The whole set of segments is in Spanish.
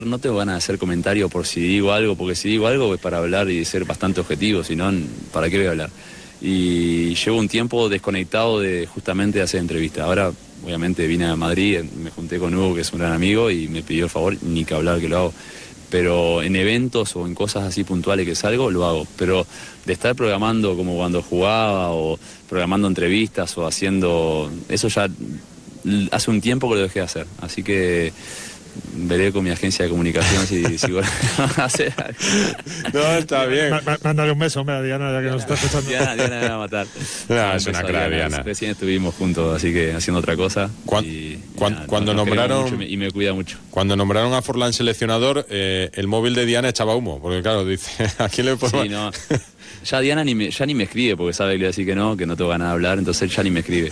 no tengo ganas de hacer comentario por si digo algo, porque si digo algo es para hablar y ser bastante objetivo, si no, ¿para qué voy a hablar? Y llevo un tiempo desconectado de justamente de hacer entrevistas. Ahora, obviamente, vine a Madrid, me junté con Hugo, que es un gran amigo, y me pidió el favor, ni que hablar que lo hago. Pero en eventos o en cosas así puntuales que salgo, lo hago. Pero de estar programando como cuando jugaba, o programando entrevistas, o haciendo... Eso ya hace un tiempo que lo dejé de hacer. Así que veré con mi agencia de comunicación si voy a hacer algo. No, está bien. Mándale un beso, hombre, a Diana, ya que nos está escuchando. Diana me va a matar. No, es una clara Diana. Recién estuvimos juntos, así que haciendo otra cosa. Cuando nombraron... Y me cuida mucho. Cuando nombraron a Forlán seleccionador, el móvil de Diana echaba humo, porque claro, dice, ¿a quién le puedo...? Sí, no. Ya Diana ni me escribe, porque sabe que le voy a decir que no tengo ganas de hablar, entonces ya ni me escribe.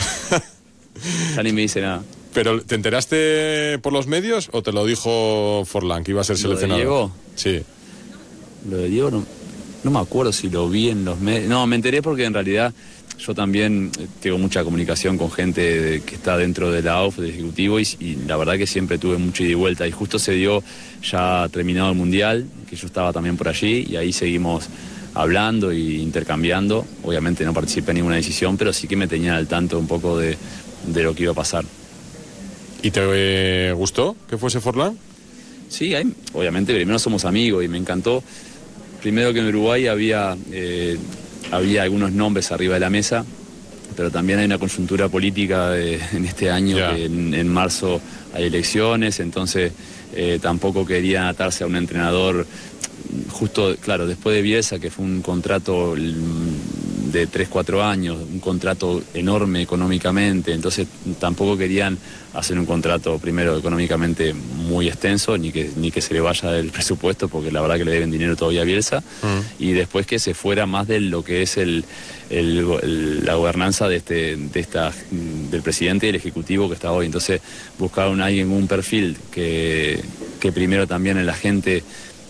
Ya ni me dice nada. ¿Pero te enteraste por los medios o te lo dijo Forlán, que iba a ser seleccionado? ¿Lo de Diego? Sí. Lo de Diego no me acuerdo si lo vi en los medios. No, me enteré porque en realidad yo también tengo mucha comunicación con gente que está dentro de la AUF, del Ejecutivo, y la verdad que siempre tuve mucho ida y vuelta. Y justo se dio ya terminado el Mundial, que yo estaba también por allí, y ahí seguimos hablando e intercambiando. Obviamente no participé en ninguna decisión, pero sí que me tenía al tanto un poco de lo que iba a pasar. ¿Y te gustó que fuese Forlán? Sí, obviamente primero somos amigos y me encantó. Primero que en Uruguay había algunos nombres arriba de la mesa, pero también hay una coyuntura política en este año, que en marzo hay elecciones, entonces tampoco querían atarse a un entrenador justo, claro, después de Bielsa, que fue un contrato de 3-4 años, un contrato enorme económicamente, entonces tampoco querían hacer un contrato primero económicamente muy extenso, ni que se le vaya del presupuesto, porque la verdad que le deben dinero todavía a Bielsa, y después que se fuera más de lo que es la gobernanza del presidente y el ejecutivo que está hoy. Entonces buscaron a alguien, un perfil que primero también en la gente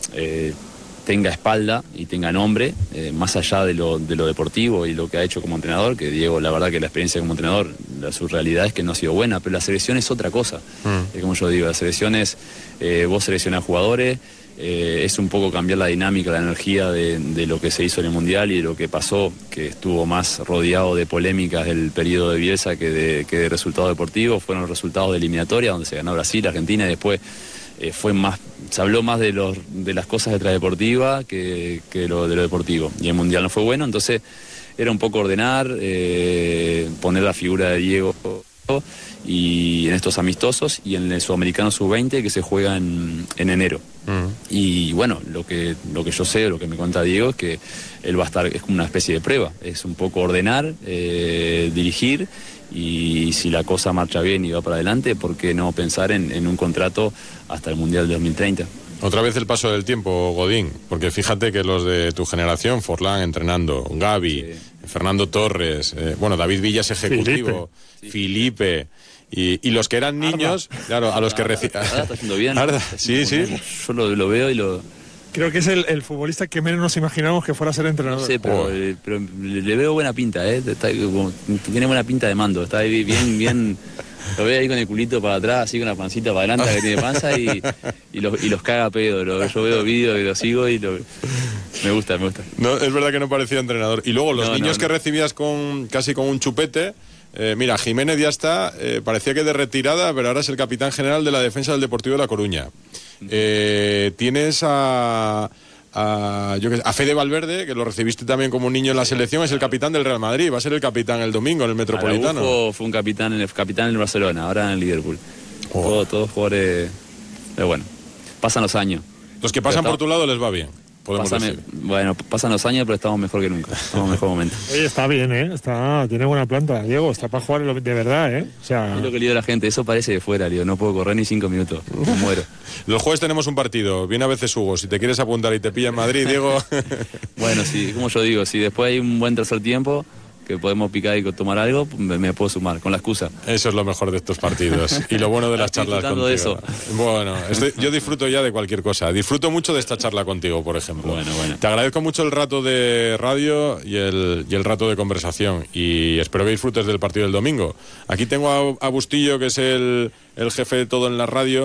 tenga espalda y tenga nombre, más allá de lo deportivo y lo que ha hecho como entrenador, que Diego, la verdad que la experiencia como entrenador, su realidad es que no ha sido buena, pero la selección es otra cosa. Como yo digo, la selección es, vos seleccionás jugadores, es un poco cambiar la dinámica, la energía de lo que se hizo en el Mundial y de lo que pasó, que estuvo más rodeado de polémicas del periodo de Bielsa que de resultados deportivos. Fueron los resultados de eliminatoria, donde se ganó Brasil, Argentina, y después se habló más de las cosas extradeportivas que de lo deportivo, y el Mundial no fue bueno, entonces era un poco ordenar, poner la figura de Diego y en estos amistosos y en el Sudamericano Sub-20 que se juega en enero. Y bueno, lo que yo sé, lo que me cuenta Diego, es que él va a estar, es como una especie de prueba, es un poco ordenar, dirigir, y si la cosa marcha bien y va para adelante, ¿por qué no pensar en un contrato hasta el Mundial de 2030? Otra vez el paso del tiempo, Godín, porque fíjate que los de tu generación, Forlán entrenando, Gavi, Fernando Torres, David Villa es ejecutivo, Filipe, y los que eran niños, claro, a los que recibían. Arda está haciendo bien. Arda, sí. Yo lo veo y lo... Creo que es el futbolista que menos nos imaginamos que fuera a ser entrenador. No sé, pero le veo buena pinta, tiene buena pinta de mando, está ahí bien. Lo veo ahí con el culito para atrás, así con la pancita para adelante, que tiene panza, y los caga a pedo. Yo veo vídeos y los sigo y me gusta. No, es verdad que no parecía entrenador. Y luego los niños que recibías casi con un chupete. Mira, Jiménez ya está, parecía que de retirada, pero ahora es el capitán general de la defensa del Deportivo de La Coruña. Tienes a Fede Valverde, que lo recibiste también como un niño en la selección, es el capitán del Real Madrid, va a ser el capitán el domingo en el Metropolitano. Araujo fue un capitán en el Barcelona, ahora en el Liverpool. Todos jugadores, pero bueno, pasan los años. Los que pasan por tu lado les va bien. Pasan los años, pero estamos mejor que nunca. Estamos en mejor momento. Oye, está bien, tiene buena planta, Diego. Está para jugar de verdad, O sea... Es lo que le digo a la gente, eso parece de fuera, no puedo correr ni 5 minutos, me muero. Los jueves tenemos un partido, viene a veces Hugo. Si te quieres apuntar y te pilla en Madrid, Diego... Bueno, sí, como yo digo, si después hay un buen tercer tiempo, que podemos picar y tomar algo, me puedo sumar, con la excusa. Eso es lo mejor de estos partidos. Y lo bueno de las charlas contigo. De eso. Bueno, yo disfruto ya de cualquier cosa. Disfruto mucho de esta charla contigo, por ejemplo. Bueno. Te agradezco mucho el rato de radio y el rato de conversación. Y espero que disfrutes del partido del domingo. Aquí tengo a Bustillo, que es el jefe de todo en la radio,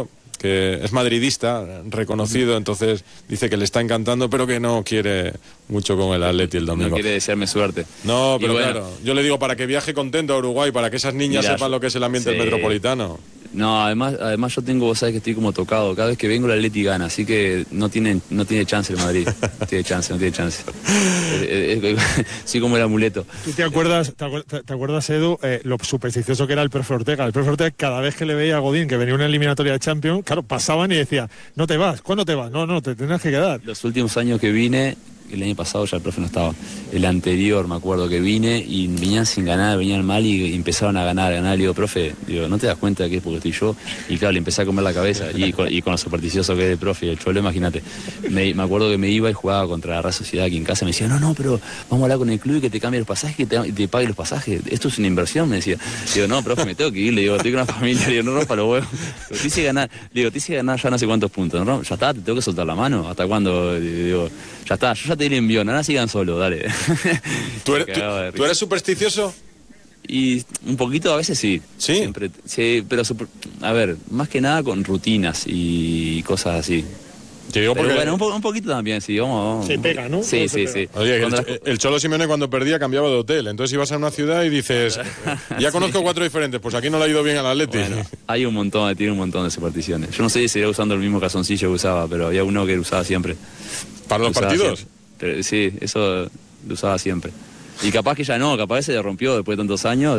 que es madridista, reconocido, entonces dice que le está encantando, pero que no quiere mucho con el Atleti el domingo. No quiere desearme suerte. No, pero bueno, claro, yo le digo para que viaje contento a Uruguay, para que esas niñas sepan lo que es el ambiente metropolitano. No, además yo tengo, vos sabés que estoy como tocado. Cada vez que vengo el Atleti gana, así que no tiene chance el Madrid. No tiene chance. Sí, como el amuleto. ¿Tú te acuerdas, Edu, lo supersticioso que era el profe Ortega? El profe Ortega, cada vez que le veía a Godín, que venía una eliminatoria de Champions, claro, pasaban y decía, no te vas, ¿cuándo te vas? No, te tendrás que quedar. Los últimos años que vine, el año pasado ya el profe no estaba. El anterior, me acuerdo que vine y venían sin ganar, venían mal y empezaron a ganar. Le digo, profe, ¿no te das cuenta de que es porque estoy yo? Y claro, le empecé a comer la cabeza. Y con lo supersticioso que es el profe, el cholo, imagínate. Me acuerdo que me iba y jugaba contra la Real Sociedad aquí en casa. Me decía, no, pero vamos a hablar con el club y que te cambie los pasajes, que te pague los pasajes. Esto es una inversión, me decía. Digo, no, profe, me tengo que ir. Le digo, estoy con una familia. Le digo, no rompa los huevos. Te hice ganar ya no sé cuántos puntos. ¿No? Ya está, te tengo que soltar la mano. ¿Hasta cuándo? Digo, ya está, yo ya te di el envión. Ahora sigan solo, dale. ¿Tú eres supersticioso? Y un poquito a veces sí. ¿Sí? Siempre, sí, pero a ver, más que nada con rutinas y cosas así. Te digo porque... Pero bueno, un poquito también, sí, vamos. Se pega, ¿no? Sí. Oye, el Cholo Simeone cuando perdía cambiaba de hotel. Entonces ibas a una ciudad y dices, ya conozco 4 diferentes, pues aquí no le ha ido bien al Atleti. Bueno, tiene un montón de supersticiones. Yo no sé si seguía usando el mismo calzoncillo que usaba, pero había uno que lo usaba siempre. ¿Para los partidos? Pero, sí, eso lo usaba siempre. Y capaz que ya no, capaz que se le rompió después de tantos años.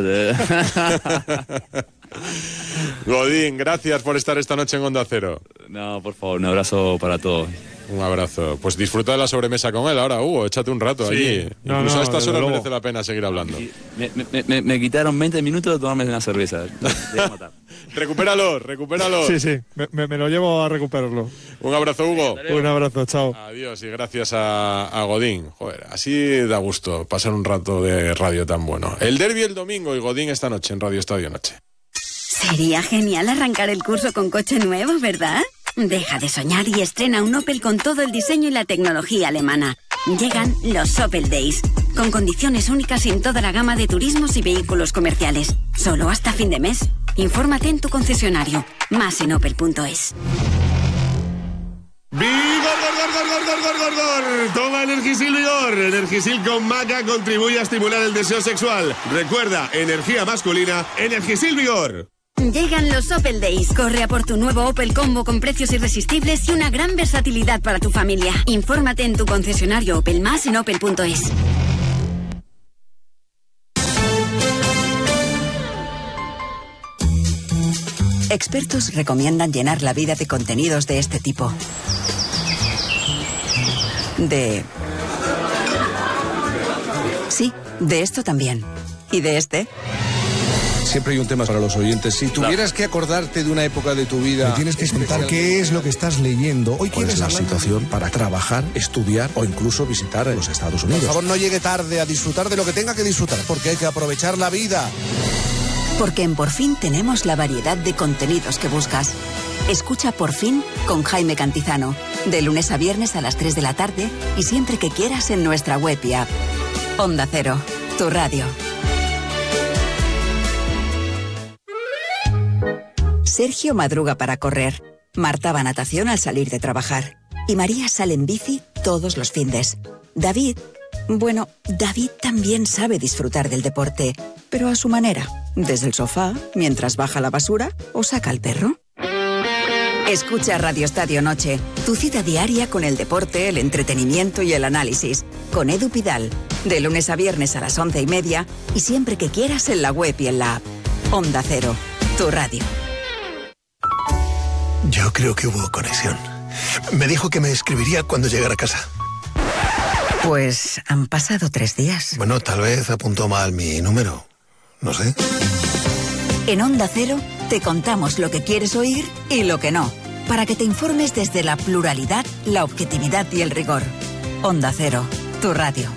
Godín, gracias por estar esta noche en Onda Cero. No, por favor, un abrazo para todos. Un abrazo. Pues disfruta de la sobremesa con él ahora, Hugo. Échate un rato allí. Incluso a estas horas merece la pena seguir hablando. Me quitaron 20 minutos de tomarme una cerveza. Recupéralo. Sí, me lo llevo a recuperarlo. Un abrazo, Hugo. Un abrazo, chao. Adiós y gracias a Godín. Joder, así da gusto pasar un rato de radio tan bueno. El derbi el domingo y Godín esta noche en Radio Estadio Noche. Sería genial arrancar el curso con coche nuevo, ¿verdad? Deja de soñar y estrena un Opel con todo el diseño y la tecnología alemana. Llegan los Opel Days, con condiciones únicas en toda la gama de turismos y vehículos comerciales. Solo hasta fin de mes. Infórmate en tu concesionario. Más en opel.es. ¡Vigor! Toma Energisil Vigor. Energisil con maca contribuye a estimular el deseo sexual. Recuerda, energía masculina, Energisil Vigor. Llegan los Opel Days. Corre a por tu nuevo Opel Combo con precios irresistibles y una gran versatilidad para tu familia. Infórmate en tu concesionario Opel, más en opel.es. Expertos recomiendan llenar la vida de contenidos de este tipo. Sí, de esto también. ¿Y de este? Siempre hay un tema para los oyentes. Si tuvieras que acordarte de una época de tu vida... Me tienes que contar qué es lo que estás leyendo. Hoy quieres la situación para trabajar, estudiar o incluso visitar los Estados Unidos. Por favor, no llegue tarde a disfrutar de lo que tenga que disfrutar, porque hay que aprovechar la vida. Porque en Por Fin tenemos la variedad de contenidos que buscas. Escucha Por Fin con Jaime Cantizano, de lunes a viernes a las 3 de la tarde y siempre que quieras en nuestra web y app. Onda Cero, tu radio. Sergio madruga para correr. Marta va a natación al salir de trabajar. Y María sale en bici todos los findes. David también sabe disfrutar del deporte, pero a su manera. Desde el sofá, mientras baja la basura o saca al perro. Escucha Radio Estadio Noche, tu cita diaria con el deporte, el entretenimiento y el análisis. Con Edu Pidal, de lunes a viernes a las 11:30 y siempre que quieras en la web y en la app. Onda Cero, tu radio. Yo creo que hubo conexión. Me dijo que me escribiría cuando llegara a casa. Pues han pasado 3 días. Bueno, tal vez apuntó mal mi número. No sé. En Onda Cero te contamos lo que quieres oír y lo que no, para que te informes desde la pluralidad, la objetividad y el rigor. Onda Cero, tu radio.